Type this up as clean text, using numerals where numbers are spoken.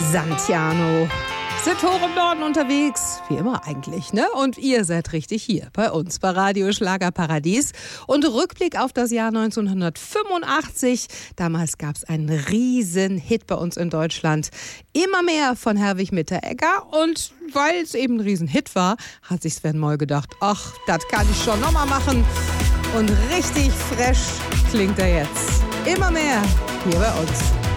Santiano. Sind hoch im Norden unterwegs, wie immer eigentlich, ne? Und ihr seid richtig hier bei uns bei Radio Schlagerparadies. Und Rückblick auf das Jahr 1985. Damals gab es einen riesen Hit bei uns in Deutschland. Immer mehr von Herwig Mitteregger. Und weil es eben ein Riesenhit war, hat sich Sven Moll gedacht, ach, das kann ich schon nochmal machen. Und richtig fresh klingt er jetzt. Immer mehr hier bei uns.